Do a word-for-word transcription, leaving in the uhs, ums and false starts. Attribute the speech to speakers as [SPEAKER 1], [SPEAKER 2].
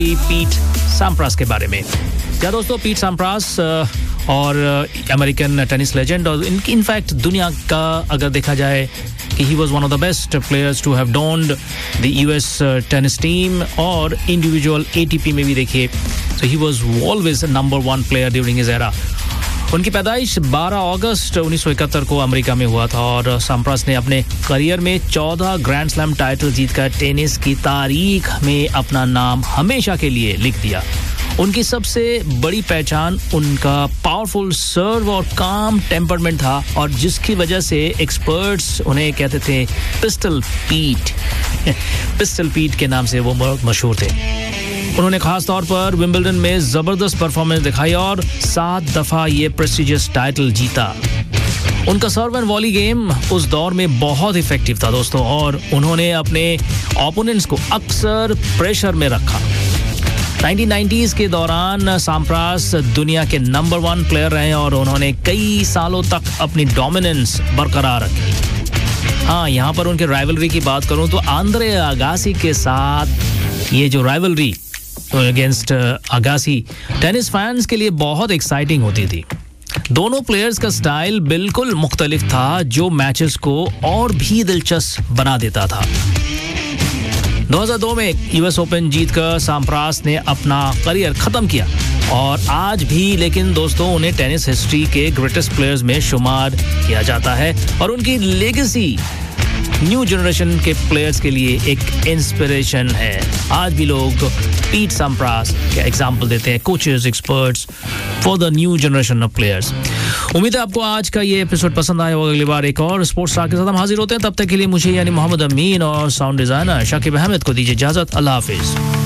[SPEAKER 1] Pete Sampras के बारे में। क्या दोस्तों, पीट सैम्प्रास और अमेरिकन टेनिस लेजेंड और इनकी इनफैक्ट दुनिया का अगर देखा जाए कि he was one of the best players to have dawned the US tennis team और इंडिविजुअल एटीपी में भी देखिए, सो he was always number one player during his era. उनकी पैदाइश बारह अगस्त उन्नीस सौ इकहत्तर को अमेरिका में हुआ था और सैम्प्रास ने अपने करियर में चौदह ग्रैंड स्लैम टाइटल जीतकर टेनिस की तारीख में अपना नाम हमेशा के लिए लिख दिया। उनकी सबसे बड़ी पहचान उनका पावरफुल सर्व और काम टेम्परमेंट था और जिसकी वजह से एक्सपर्ट्स उन्हें कहते थे पिस्टल पीट पिस्टल पीट के नाम से वो मशहूर थे। उन्होंने खास तौर पर विंबलडन में जबरदस्त परफॉर्मेंस दिखाई और सात दफा ये प्रेस्टिजियस टाइटल जीता। उनका सर्व एंड वॉली गेम उस दौर में बहुत इफेक्टिव था दोस्तों और उन्होंने अपने ओपोनेंट्स को अक्सर प्रेशर में रखा। नाइनटीन नाइंटीज़ के दौरान सैम्प्रास दुनिया के नंबर वन प्लेयर रहे और उन्होंने कई सालों तक अपनी डोमिनेंस बरकरार रखी। हाँ, यहाँ पर उनके राइवलरी की बात करूँ तो आंद्रे अगासी के साथ ये जो rivalry against Agassi tennis fans के लिए बहुत एक्साइटिंग होती थी। दोनों प्लेयर्स का स्टाइल बिल्कुल मुख्तलिफ था जो मैचेस को और भी दिलचस्प बना देता था। दो हज़ार दो में यूएस ओपन जीतकर सैम्प्रास ने अपना करियर खत्म किया और आज भी लेकिन दोस्तों उन्हें टेनिस हिस्ट्री के ग्रेटेस्ट प्लेयर्स में शुमार किया जाता है और उनकी लेगेसी न्यू जनरेशन के प्लेयर्स के लिए एक इंस्पिरेशन है। आज भी लोग पीट सैम्प्रास का एग्जांपल देते हैं, coaches, experts for the new generation of players. उम्मीद है आपको आज का ये एपिसोड पसंद आया होगा। अगली बार एक और स्पोर्ट्स स्टार के साथ हम हाजिर होते हैं। तब तक के लिए मुझे यानी मोहम्मद अमीन और साउंड डिजाइनर शाकिब अहमद को दीजिए इजाजत। अल्लाह हाफिज।